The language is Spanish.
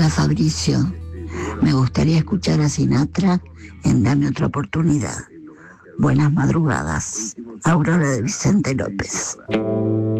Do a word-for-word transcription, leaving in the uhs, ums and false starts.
Hola Fabricio, me gustaría escuchar a Sinatra en Dame otra oportunidad. Buenas madrugadas. Aurora de Vicente López.